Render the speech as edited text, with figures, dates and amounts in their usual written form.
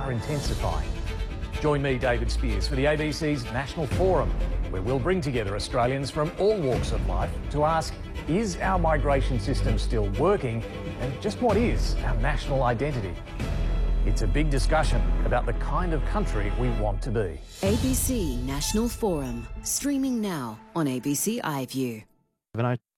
are intensifying. Join me, David Spears, for the ABC's National Forum, where we'll bring together Australians from all walks of life to ask, is our migration system still working? And just what is our national identity? It's a big discussion about the kind of country we want to be. ABC National Forum, streaming now on ABC iView.